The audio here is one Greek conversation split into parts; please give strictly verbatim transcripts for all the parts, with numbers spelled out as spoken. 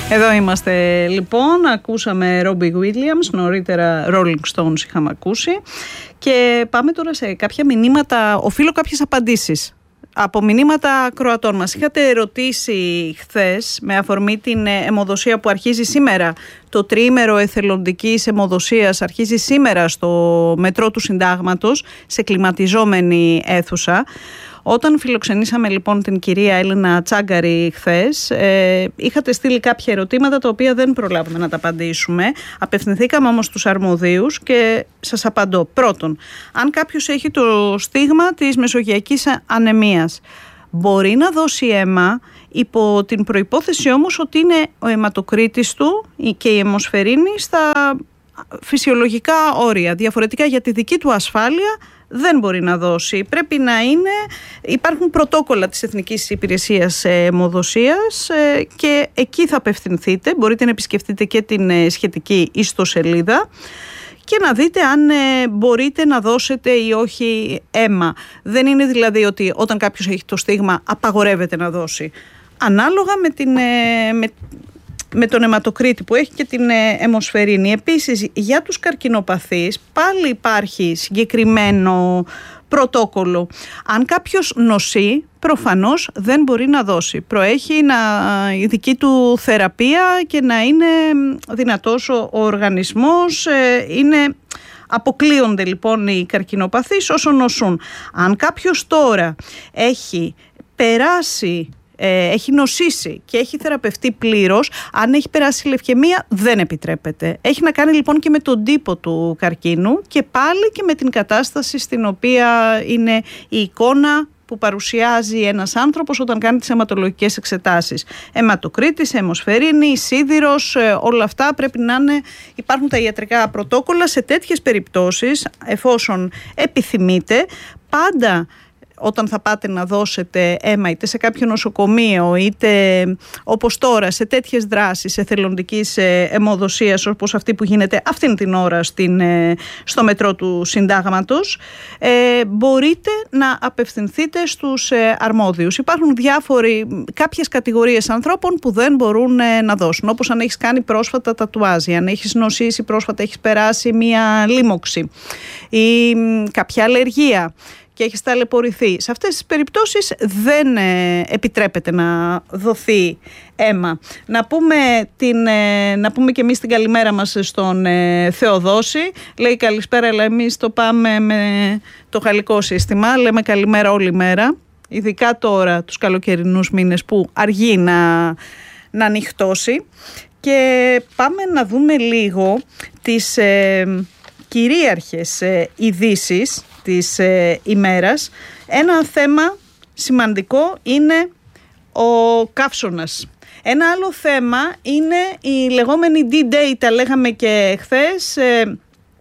Εδώ είμαστε λοιπόν, ακούσαμε Robbie Williams, νωρίτερα Rolling Stones είχαμε ακούσει και πάμε τώρα σε κάποια μηνύματα, οφείλω κάποιες απαντήσεις από μηνύματα Κροατών μας. Είχατε ρωτήσει χθες με αφορμή την αιμοδοσία που αρχίζει σήμερα, το τριήμερο εθελοντικής αιμοδοσίας αρχίζει σήμερα στο μετρό του Συντάγματος σε κλιματιζόμενη αίθουσα. Όταν φιλοξενήσαμε λοιπόν την κυρία Έλενα Τσάγκαρη χθες, ε, είχατε στείλει κάποια ερωτήματα τα οποία δεν προλάβουμε να τα απαντήσουμε. Απευθυνθήκαμε όμως στους αρμοδίους και σας απαντώ. Πρώτον, αν κάποιος έχει το στίγμα της μεσογειακής ανεμίας, μπορεί να δώσει αίμα υπό την προϋπόθεση όμως ότι είναι ο αιματοκρίτης του και η αιμοσφαιρίνη στα φυσιολογικά όρια. Διαφορετικά για τη δική του ασφάλεια δεν μπορεί να δώσει. Πρέπει να είναι, υπάρχουν πρωτόκολλα της Εθνικής Υπηρεσίας Αιμοδοσίας και εκεί θα απευθυνθείτε. Μπορείτε να επισκεφτείτε και την σχετική ιστοσελίδα και να δείτε αν μπορείτε να δώσετε ή όχι αίμα. Δεν είναι δηλαδή ότι όταν κάποιος έχει το στίγμα απαγορεύεται να δώσει. Ανάλογα με την... Με, με τον αιματοκρίτη που έχει και την αιμοσφαιρίνη. Επίσης, για τους καρκινοπαθείς πάλι υπάρχει συγκεκριμένο πρωτόκολλο. Αν κάποιος νοσεί, προφανώς δεν μπορεί να δώσει. Προέχει να, η δική του θεραπεία και να είναι δυνατός ο, ο οργανισμός. Είναι, αποκλείονται λοιπόν οι καρκινοπαθείς όσο νοσούν. Αν κάποιος τώρα έχει περάσει, έχει νοσήσει και έχει θεραπευτεί πλήρως, αν έχει περάσει λευκαιμία δεν επιτρέπεται. Έχει να κάνει λοιπόν και με τον τύπο του καρκίνου και πάλι και με την κατάσταση στην οποία είναι η εικόνα που παρουσιάζει ένας άνθρωπος όταν κάνει τις αιματολογικές εξετάσεις. Αιματοκρίτης, αιμοσφαιρίνη, σίδηρος, όλα αυτά πρέπει να είναι, υπάρχουν τα ιατρικά πρωτόκολλα σε τέτοιες περιπτώσεις, εφόσον επιθυμείτε, πάντα όταν θα πάτε να δώσετε αίμα είτε σε κάποιο νοσοκομείο είτε όπως τώρα σε τέτοιες δράσεις εθελοντικής αιμοδοσίας όπως αυτή που γίνεται αυτήν την ώρα στην, στο μετρό του Συντάγματος, ε, μπορείτε να απευθυνθείτε στους αρμόδιους. Υπάρχουν διάφοροι, κάποιες κατηγορίες ανθρώπων που δεν μπορούν να δώσουν, όπως αν έχεις κάνει πρόσφατα τατουάζ, αν έχεις νοσήσει πρόσφατα, έχεις περάσει μία λίμωξη ή κάποια αλλεργία και έχει ταλαιπωρηθεί. Σε αυτές τις περιπτώσεις δεν ε, επιτρέπεται να δοθεί αίμα. Να πούμε, την, ε, να πούμε και εμείς την καλημέρα μας στον ε, Θεοδόση. Λέει καλησπέρα, αλλά εμείς το πάμε με το γαλλικό σύστημα. Λέμε καλημέρα όλη μέρα. Ειδικά τώρα τους καλοκαιρινούς μήνες που αργεί να, να νυχτώσει. Και πάμε να δούμε λίγο τις ε, κυρίαρχες ε, ειδήσεις της ε, ημέρας. Ένα θέμα σημαντικό είναι ο καύσωνας. Ένα άλλο θέμα είναι η λεγόμενη ντι-Day, τα λέγαμε και χθες, ε,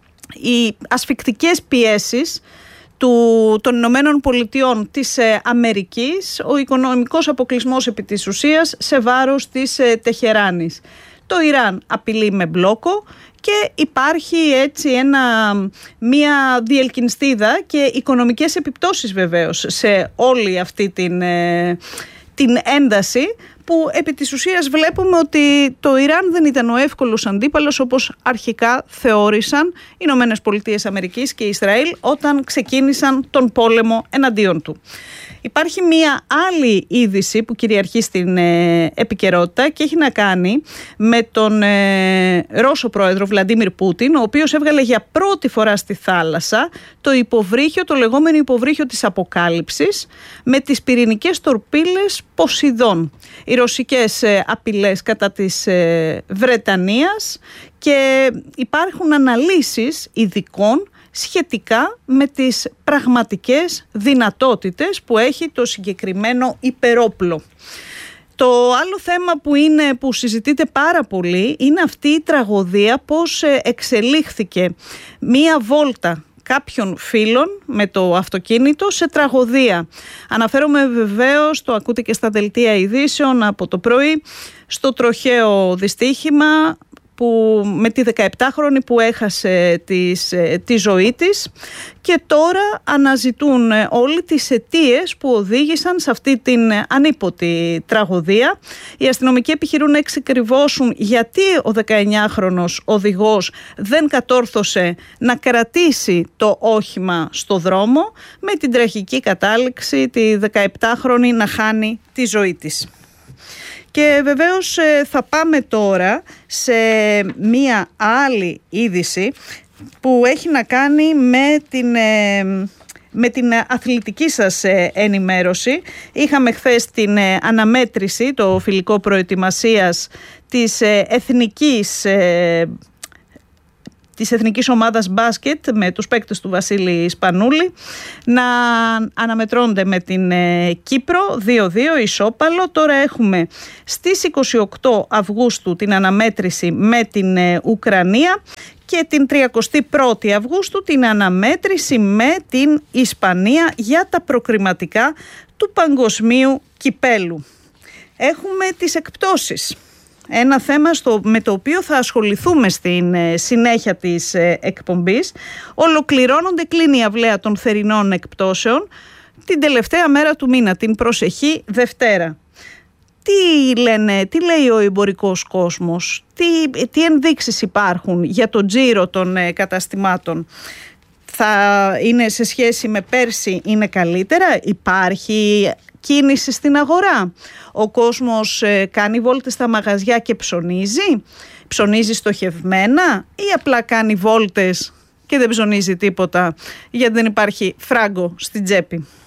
οι ασφικτικές πιέσεις του, των Ηνωμένων Πολιτειών της ε, Αμερικής, ο οικονομικός αποκλεισμός επί της ουσίας σε βάρος της ε, Τεχεράνης. Το Ιράν απειλεί με μπλόκο και υπάρχει έτσι ένα, μία διελκυνστίδα και οικονομικές επιπτώσεις βεβαίως σε όλη αυτή την, την ένταση που επί της ουσίας βλέπουμε ότι το Ιράν δεν ήταν ο εύκολος αντίπαλος όπως αρχικά θεώρησαν οι Ηνωμένες Πολιτείες Αμερικής και Ισραήλ όταν ξεκίνησαν τον πόλεμο εναντίον του. Υπάρχει μία άλλη είδηση που κυριαρχεί στην ε, επικαιρότητα και έχει να κάνει με τον ε, Ρώσο πρόεδρο Βλαντίμιρ Πούτιν, ο οποίος έβγαλε για πρώτη φορά στη θάλασσα το υποβρύχιο, το λεγόμενο υποβρύχιο της αποκάλυψης με τις πυρηνικές τορπίλες Ποσειδών. Οι ρωσικές ε, απειλές κατά της ε, Βρετανίας και υπάρχουν αναλύσεις ειδικών σχετικά με τις πραγματικές δυνατότητες που έχει το συγκεκριμένο υπερόπλο. Το άλλο θέμα που, είναι, που συζητείται πάρα πολύ είναι αυτή η τραγωδία, πώς εξελίχθηκε μία βόλτα κάποιων φίλων με το αυτοκίνητο σε τραγωδία. Αναφέρομαι βεβαίως, το ακούτε και στα δελτία ειδήσεων από το πρωί, στο τροχαίο δυστύχημα που, με τη δεκαεπτάχρονη που έχασε της, τη ζωή της, και τώρα αναζητούν όλοι τις αιτίες που οδήγησαν σε αυτή την ανίποτη τραγωδία. Οι αστυνομικοί επιχειρούν να εξεκριβώσουν γιατί ο δεκαεννιάχρονος οδηγός δεν κατόρθωσε να κρατήσει το όχημα στο δρόμο, με την τραγική κατάληξη τη δεκαεπτάχρονη να χάνει τη ζωή της. Και βεβαίως θα πάμε τώρα σε μία άλλη είδηση που έχει να κάνει με την, με την αθλητική σας ενημέρωση. Είχαμε χθες την αναμέτρηση, το φιλικό προετοιμασίας της εθνικής της εθνικής ομάδας μπάσκετ με τους παίκτες του Βασίλη Σπανούλη να αναμετρώνται με την ε, Κύπρο δύο δύο ισόπαλο. Τώρα έχουμε στις είκοσι οκτώ Αυγούστου την αναμέτρηση με την ε, Ουκρανία και την τριαντάτη πρώτη Αυγούστου την αναμέτρηση με την Ισπανία για τα προκριματικά του Παγκοσμίου Κυπέλου. Έχουμε τις εκπτώσεις. Ένα θέμα στο, με το οποίο θα ασχοληθούμε στην ε, συνέχεια της ε, εκπομπής. Ολοκληρώνονται, κλείνει η αυλαία των θερινών εκπτώσεων την τελευταία μέρα του μήνα, την προσεχή Δευτέρα. Τι λένε, τι λέει ο εμπορικός κόσμος, τι, τι ενδείξεις υπάρχουν για τον τζίρο των ε, καταστημάτων? Θα είναι σε σχέση με πέρσι, είναι καλύτερα? Υπάρχει κίνηση στην αγορά? Ο κόσμος ε, κάνει βόλτες στα μαγαζιά και ψωνίζει? Ψωνίζει στοχευμένα ή απλά κάνει βόλτες και δεν ψωνίζει τίποτα γιατί δεν υπάρχει φράγκο στην τσέπη?